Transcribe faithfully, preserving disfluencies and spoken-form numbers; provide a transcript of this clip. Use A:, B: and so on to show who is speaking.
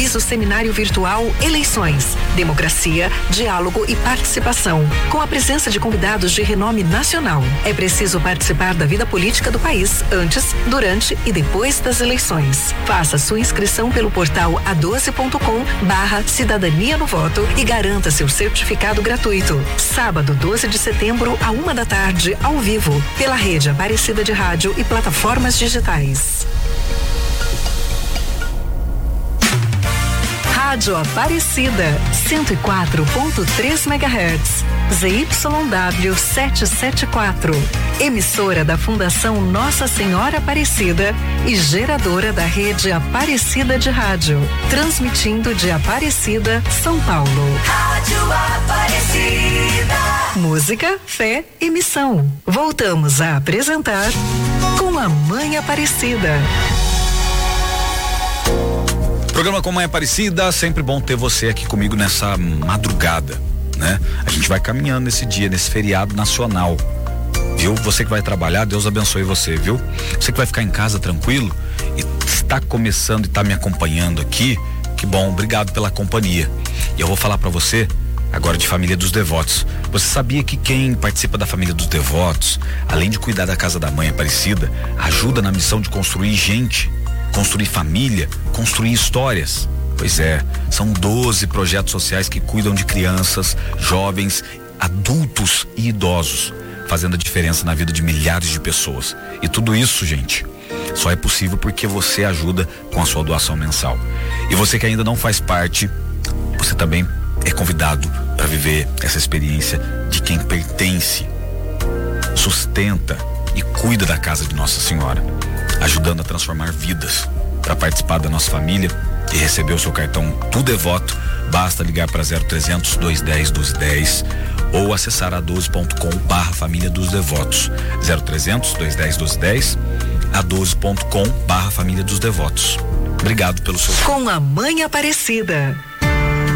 A: realiza o seminário virtual Eleições, Democracia, Diálogo e Participação, com a presença de convidados de renome nacional. É preciso participar da vida política do país antes, durante e depois das eleições. Faça sua inscrição pelo portal a doze ponto com barra cidadania no voto e garanta seu certificado gratuito. Sábado, doze de setembro, a uma da tarde, ao vivo, pela rede Aparecida de Rádio e plataformas digitais. Rádio Aparecida, cento e quatro ponto três megahertz, Z Y W setecentos e setenta e quatro, emissora da Fundação Nossa Senhora Aparecida e geradora da rede Aparecida de Rádio, transmitindo de Aparecida, São Paulo. Rádio Aparecida. Música, fé e missão. Voltamos a apresentar Com a Mãe Aparecida.
B: Programa Com a Mãe Aparecida, sempre bom ter você aqui comigo nessa madrugada, né? A gente vai caminhando nesse dia, nesse feriado nacional, viu? Você que vai trabalhar, Deus abençoe você, viu? Você que vai ficar em casa tranquilo e está começando e está me acompanhando aqui, que bom, obrigado pela companhia. E eu vou falar para você agora de Família dos Devotos. Você sabia que quem participa da Família dos Devotos, além de cuidar da casa da Mãe Aparecida, ajuda na missão de construir gente, construir família, construir histórias? Pois é, são doze projetos sociais que cuidam de crianças, jovens, adultos e idosos, fazendo a diferença na vida de milhares de pessoas. E tudo isso, gente, só é possível porque você ajuda com a sua doação mensal. E você que ainda não faz parte, você também é convidado para viver essa experiência de quem pertence, sustenta e cuida da casa de Nossa Senhora, ajudando a transformar vidas. Para participar da nossa família e receber o seu cartão do Devoto, basta ligar para zero trezentos, dois dez, doze dez ou acessar a doze ponto com barra Família dos Devotos. zero trezentos, dois dez, doze dez, a doze ponto com barra Família dos Devotos. Obrigado pelo seu.
A: Com a Mãe Aparecida.